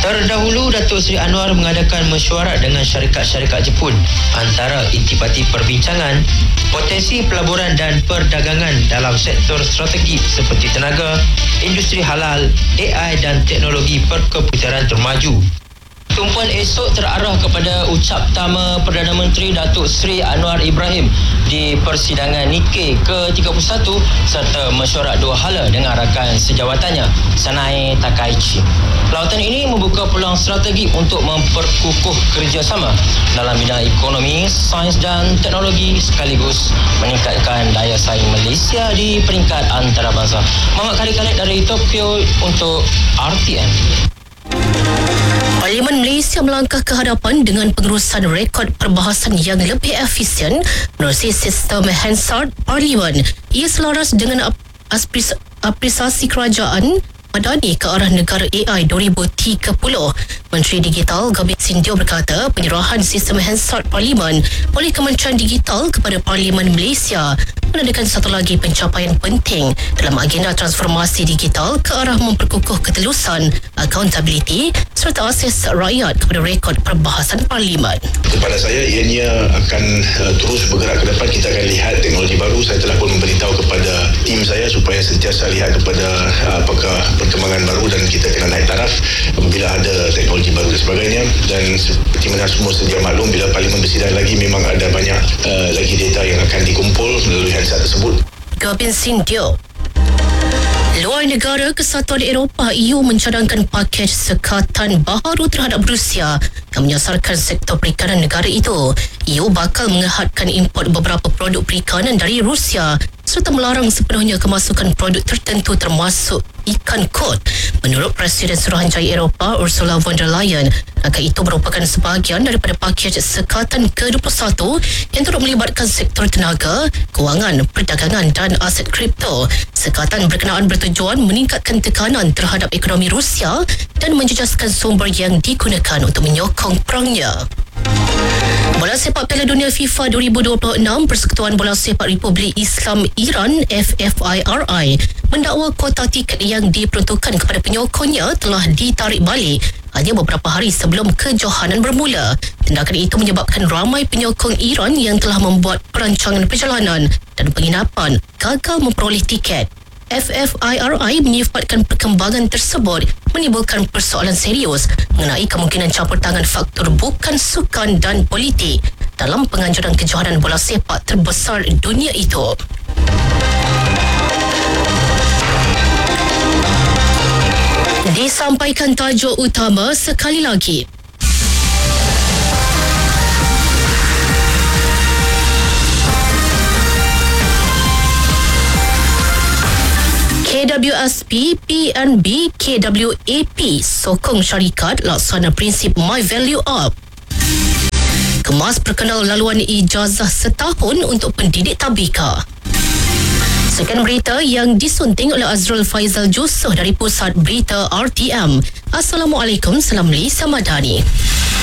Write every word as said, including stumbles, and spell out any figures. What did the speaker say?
Terdahulu, Datuk Seri Anwar mengadakan mesyuarat dengan syarikat-syarikat Jepun antara intipati perbincangan potensi pelaburan dan perdagangan dalam sektor strategik seperti tenaga, industri halal, A I dan teknologi perkomputeran termaju. Tumpuan esok terarah kepada ucap tama Perdana Menteri Datuk Seri Anwar Ibrahim di persidangan Nikkei ke tiga puluh satu serta mesyuarat dua hala dengan rakan sejawatannya, Sanae Takaichi. Lawatan ini membuka peluang strategi untuk memperkukuh kerjasama dalam bidang ekonomi, sains dan teknologi sekaligus meningkatkan daya saing Malaysia di peringkat antarabangsa. Muhammad Khalid Khalid dari Tokyo untuk R T M. Parlimen Malaysia melangkah ke hadapan dengan pengurusan rekod perbahasan yang lebih efisien menerusi sistem Hansard Parlimen. Ia selaras dengan apres- apresiasi kerajaan Madani ke arah negara A I dua ribu tiga puluh. Menteri Digital Gabin Sindio berkata penyerahan sistem Hansard Parlimen oleh Kementerian Digital kepada Parlimen Malaysia menandakan satu lagi pencapaian penting dalam agenda transformasi digital ke arah memperkukuh ketelusan, accountability serta akses rakyat kepada rekod perbahasan Parlimen. Kepada saya, ianya akan uh, terus bergerak ke depan. Kita akan lihat teknologi baru. Saya telah pun memberitahu kepada tim saya supaya sentiasa lihat kepada uh, apakah perkembangan baru dan kita kena naik taraf apabila ada teknologi baru dan sebagainya. Dan seperti mana semua sedia maklum, bila Parlimen bersidang lagi memang ada banyak uh, lagi data yang akan dikumpul melalui Hansard tersebut. Gabin Sindio. Luar negara, Kesatuan Eropah E U mencadangkan pakej sekatan baharu terhadap Rusia yang menyasarkan sektor perikanan negara itu. E U bakal menghadkan import beberapa produk perikanan dari Rusia serta melarang sepenuhnya kemasukan produk tertentu termasuk ikan kod. Menurut Presiden Suruhanjaya Eropah Ursula von der Leyen, langkah itu merupakan sebahagian daripada pakej sekatan ke dua puluh satu yang turut melibatkan sektor tenaga, kewangan, perdagangan dan aset kripto. Sekatan berkenaan bertujuan meningkatkan tekanan terhadap ekonomi Rusia dan menjejaskan sumber yang digunakan untuk menyokong perangnya. Bola sepak Piala Dunia FIFA dua ribu dua puluh enam, Persekutuan Bola Sepak Republik Islam Iran F F I R I mendakwa kuota tiket yang diperuntukkan kepada penyokongnya telah ditarik balik hanya beberapa hari sebelum kejohanan bermula. Tindakan itu menyebabkan ramai penyokong Iran yang telah membuat perancangan perjalanan dan penginapan gagal memperoleh tiket. F F I R I menyifatkan perkembangan tersebut menimbulkan persoalan serius mengenai kemungkinan campur tangan faktor bukan sukan dan politik dalam penganjuran kejohanan bola sepak terbesar dunia itu. Disampaikan tajuk utama sekali lagi. K W S P, P N B, K W A P sokong syarikat laksana prinsip My Value Up. Kemas perkenal laluan ijazah setahun untuk pendidik tabika. Sekian berita yang disunting oleh Azrul Faizal Jusoh dari Pusat Berita R T M. Assalamualaikum, salam Malaysia Madani.